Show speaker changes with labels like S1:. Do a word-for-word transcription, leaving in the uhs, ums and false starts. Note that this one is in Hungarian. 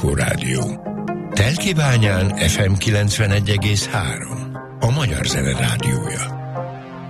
S1: Echo Rádió. Telkibányán ef em kilencvenegy egész három, a Magyar Zene Rádiója.